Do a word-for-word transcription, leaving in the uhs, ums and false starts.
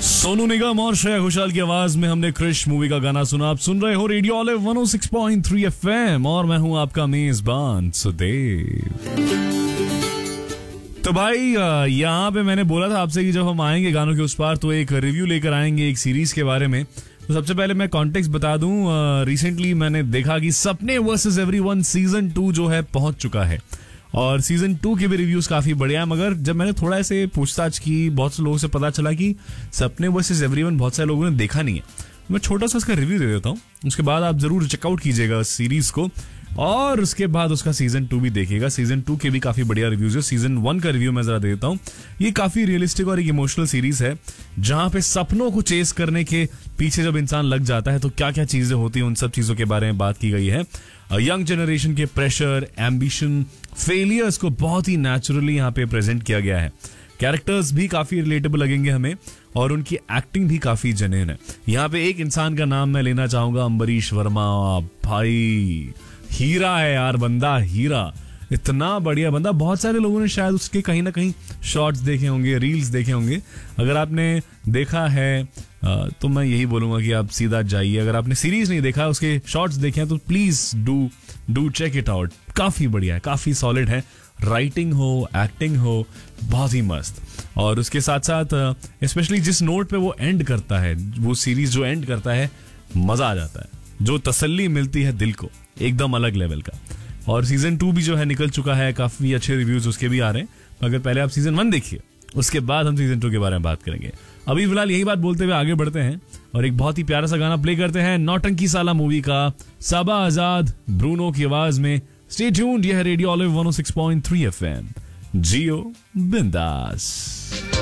सोनू निगम और श्रेया घोषाल की आवाज में हमने क्रिश मूवी का गाना सुना। आप सुन रहे हो रेडियो ऑलिव वन ओ सिक्स पॉइंट थ्री एफएम और मैं हूं आपका मेजबान सुदेव। तो भाई यहाँ पे मैंने बोला था आपसे कि जब हम आएंगे गानों के उस पार तो एक रिव्यू लेकर आएंगे एक सीरीज के बारे में। तो सबसे पहले मैं कॉन्टेक्स्ट बता दूं, रिसेंटली मैंने देखा कि सपने वर्सेस एवरीवन सीजन टू जो है पहुंच चुका है और सीजन टू के भी रिव्यूज काफी बढ़िया है। मगर जब मैंने थोड़ा ऐसे पूछताछ की, बहुत से लोगों से पता चला कि सपने वर्सेस एवरीवन बहुत सारे लोगों ने देखा नहीं है। मैं छोटा सा उसका रिव्यू दे देता हूँ, उसके बाद आप जरूर चेकआउट कीजिएगा उस सीरीज को और उसके बाद उसका सीजन टू भी देखिएगा। सीजन टू के भी काफी बढ़िया रिव्यूज है। सीजन वन का रिव्यू मैं जरा दे देता हूँ। ये काफी रियलिस्टिक और एक इमोशनल सीरीज है जहां पे सपनों को चेस करने के पीछे जब इंसान लग जाता है तो क्या क्या चीजें होती हैं, उन सब चीजों के बारे में बात की गई है। यंग जनरेशन के प्रेशर, एम्बिशन, फेलियर्स को बहुत ही नेचुरली यहाँ पे प्रेजेंट किया गया है। कैरेक्टर्स भी काफी रिलेटेबल लगेंगे हमें और उनकी एक्टिंग भी काफी जेन्युइन है। यहाँ पे एक इंसान का नाम मैं लेना चाहूंगा, अम्बरीश वर्मा। भाई हीरा है यार, बंदा हीरा, इतना बढ़िया बंदा। बहुत सारे लोगों ने शायद उसके कहीं ना कहीं शॉर्ट्स देखे होंगे, रील्स देखे होंगे। अगर आपने देखा है तो मैं यही बोलूंगा कि आप सीधा जाइए। अगर आपने सीरीज नहीं देखा, उसके शॉर्ट्स देखे हैं तो please do do check it out. काफी बढ़िया है, काफी सॉलिड है। राइटिंग हो, एक्टिंग हो, बहुत ही मस्त। और उसके साथ साथ स्पेशली जिस नोट पे वो एंड करता है, वो सीरीज जो एंड करता है, मजा आ जाता है। जो तसल्ली मिलती है दिल को, एकदम अलग लेवल का। और सीजन टू भी जो है निकल चुका है, काफी अच्छे रिव्यूज उसके भी आ रहे हैं। अगर पहले आप सीजन वन देखिए, उसके बाद हम सीजन टू के बारे में बात करेंगे। अभी फिलहाल यही बात बोलते हुए आगे बढ़ते हैं और एक बहुत ही प्यारा सा गाना प्ले करते हैं नौटंकी साला मूवी का, साबा आजाद, ब्रूनो की आवाज में। स्टे ट्यून्ड, यह है रेडियो ऑलिव वन ओ सिक्स पॉइंट थ्री एफएम। जियो बिंदास।